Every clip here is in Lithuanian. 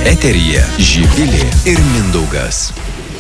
Eteryje Živilė ir Mindaugas.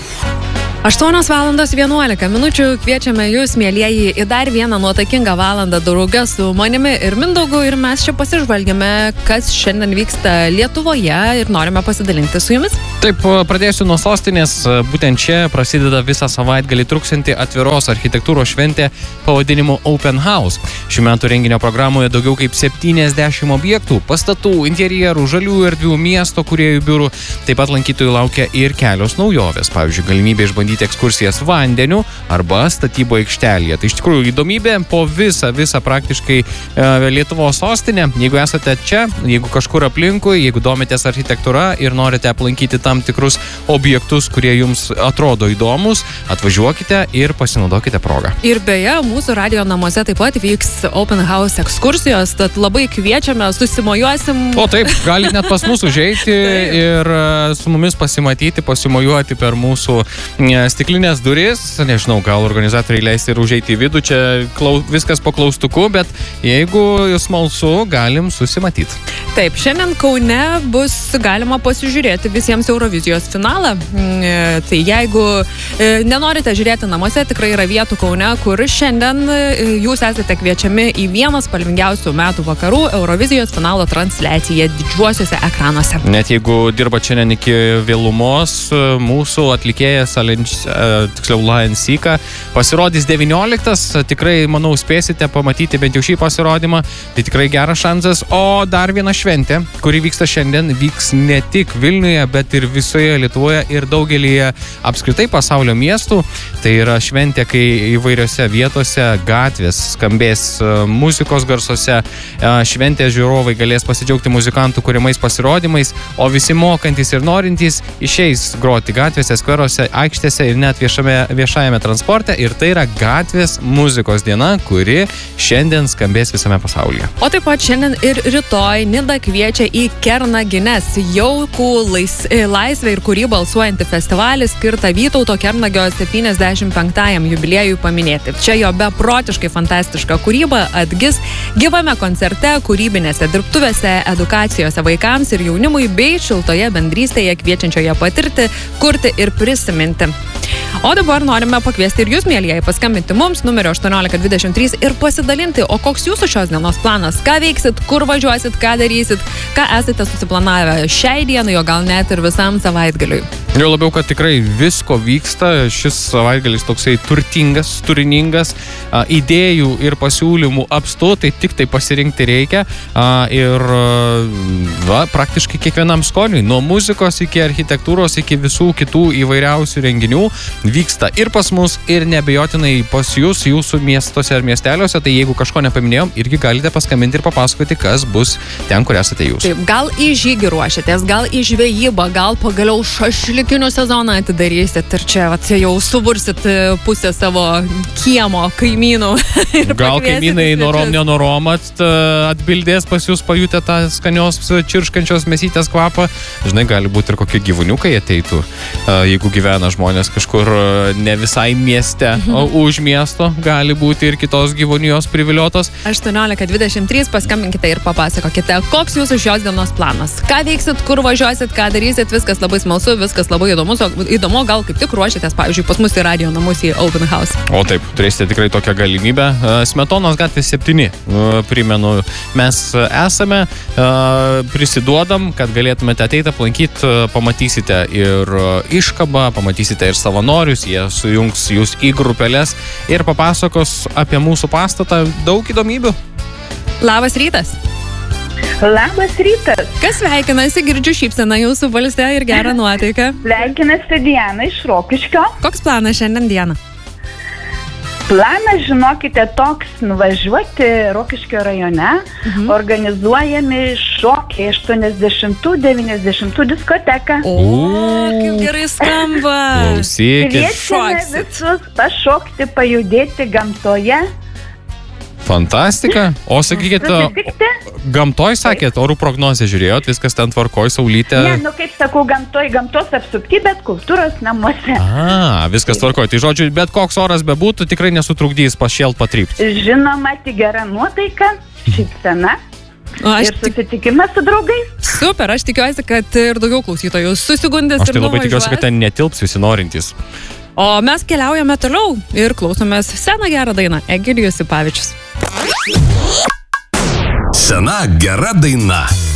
8:11 kviečiame jūs, mielieji, į dar vieną nuotaikingą valandą drauge su manimi ir Mindaugu, ir mes čia pasižvalgėme, kas šiandien vyksta Lietuvoje ir norime pasidalinti su jumis. Taip, pradėsiu nuo sostinės. Būtent čia prasideda visą savaitgalį truksianti atviros architektūros šventė pavadinimu Open House. Šių metų renginio programoje daugiau kaip 70 objektų, pastatų, interjerų, žalių erdvių, miesto kūrėjų biurų. Taip pat lankytojų laukia ir kelios naujovės. Pavyzdžiui, galimybė išbandyti ekskursijas vandeniu arba statybo aikštelėje. Tai iš tikrųjų įdomybė po visą praktiškai Lietuvos sostinę. Jeigu esate čia, jeigu kažkur aplinkui, jeigu domitės architektūra ir norite aplankyti tam tikrus objektus, kurie jums atrodo įdomus, atvažiuokite ir pasinaudokite progą. Ir beje, mūsų radio namuose taip pat vyks Open House ekskursijos, tad labai kviečiame, susimojuosim. O taip, galite net pas mus užeiti ir su mumis pasimojuoti per mūsų stiklinės duris. Nežinau, gal organizatoriai leis ir užeiti į vidų, čia viskas po klaustuku, bet jeigu jūs smalsu, galim susimatyti. Taip, šiandien Kaune bus galima pasižiūrėti visiems Eurovizijos finalą. Tai jeigu nenorite žiūrėti namuose, tikrai yra vietų Kaune, kur šiandien jūs esate kviečiami į vieną spalvingiausių metų vakarų Eurovizijos finalo transliaciją didžiuosiuose ekranuose. Net jeigu dirba šiandien iki vėlumos, mūsų atlikėjas Lion Sika pasirodys 19. Tikrai, manau, spėsite pamatyti bent jau šį pasirodymą. Tai tikrai geras šansas. O dar viena šventė, kuri vyksta šiandien, vyks ne tik Vilniuje, bet ir visoje Lietuvoje ir daugelyje apskritai pasaulio miestų. Tai yra šventė, kai įvairiose vietose gatvės skambės muzikos garsuose. Šventės žiūrovai galės pasidžiaugti muzikantų kuriamais pasirodymais, o visi mokantys ir norintys išeis groti gatvėse, skveruose, aikštėse ir net viešajame transporte. Ir tai yra gatvės muzikos diena, kuri šiandien skambės visame pasaulyje. O taip pat šiandien ir rytoj Nida kviečia į Kernagines, jaukų laisvę ir kūrybą balsuojantį festivalį skirtą Vytauto Kernagio 75-ajam jubiliejui paminėti. Čia jo beprotiškai fantastiška kūryba atgis gyvame koncerte, kūrybinėse dirbtuvėse, edukacijose vaikams ir jaunimui bei šiltoje bendrystėje kviečiančioje patirti, kurti ir prisiminti. O dabar norime pakviesti ir jūs, mielieji, paskambinti mums numeriu 1823 ir pasidalinti, o koks jūsų šios dienos planas, ką veiksit, kur važiuosit, ką darysit, ką esate susiplanavę šiai dienai, o gal net ir visam savaitgaliui. Jau labiau, kad tikrai visko vyksta, šis savaitgalis toksai turtingas, turiningas, idėjų ir pasiūlymų apstu, tai tik tai pasirinkti reikia ir praktiškai kiekvienam skoniui, nuo muzikos iki architektūros, iki visų kitų įvairiausių renginių vyksta ir pas mus, ir neabejotinai pas jūs, jūsų miestuose ar miesteliuose. Tai jeigu kažko nepaminėjom, irgi galite paskambinti ir papasakoti, kas bus ten, kur esate jūs. Taip, gal į žygį ruošiatės, gal į žvejybą, gal pagaliau šašlikinių sezoną atidarysit ir čia jau subursit pusę savo kiemo kaimynų. Gal kaimynai norom nenorom atbildės pas jūs, pajutę tą skanios čirškančios mėsytės kvapą. Žinai, gali būti ir kokie gyvūniukai ateitų, jeigu gyvena žmonės kažkur ne visai mieste, o už miesto, gali būti ir kitos gyvūnijos priviliotos. 1823 paskambinkite ir papasakokite, koks jūsų šios dienos planas. Ką veiksit, kur važiuosit, ką darysit, viskas labai smalsu, viskas labai įdomu, gal kaip tik ruošiatės, pavyzdžiui, pas mus į radio namus į Open House. O taip, turėsite tikrai tokią galimybę. Smetonos gatvės 7, primenu, mes esame, prisiduodam, kad galėtumėte ateiti aplankyti, pamatysite ir iškabą, pamatysite ir savanorius, jie sujungs jūs į grupelės ir papasakos apie mūsų pastatą daug įdomybių. Labas rytas. Labas rytas. Kas sveikinasi, girdžiu šypseną jūsų balse ir gerą nuotaiką. Sveikinasi Diana iš Rokiškio. Koks planas šiandien, Diana? Planas, žinokite, toks nuvažiuoti Rokiškio rajone, organizuojami šokiai 80-90 diskoteka. O, kaip gerai skamba. Klausykit. Kviečiame visus pašokti, pajudėti gamtoje. Fantastika. O sakykit, gamtoj sakėt, orų prognozę žiūrėjot, viskas ten tvarkoj, saulytė. Ne, kaip sakau, gamtos apsupti, bet kultūros namuose. Viskas tvarkoj. Tai žodžiu, bet koks oras bebūtų, tikrai nesutrukdys pašėlt patrypti. Žinoma, tik gera nuotaika, šypsena. Aš Ir susitikimas su draugais. Super, aš tikiuosi, kad ir daugiau klausytojų susigundys Aš ir tai labai tikiuosi, kad nuvažiuos. ten netilps visi norintys. O mes keliaujame toliau ir klausomės seną gerą dainą Egidijus Sipavičius. Sena gera daina.